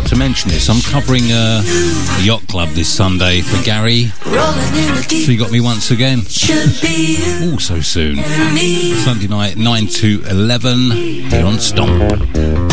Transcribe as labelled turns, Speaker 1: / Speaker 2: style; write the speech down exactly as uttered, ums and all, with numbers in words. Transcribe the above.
Speaker 1: to mention this. I'm covering uh, a yacht club this Sunday for Gary. So you got me once again. All so soon. Sunday night, nine to eleven, here on Stomp.